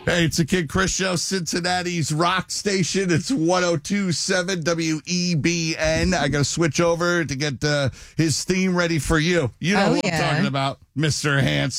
Hey, it's a Kid Chris Show, Cincinnati's rock station. It's 102.7 WEBN. I got to switch over to get his theme ready for you. You know who I'm talking about, Mr. Hanson.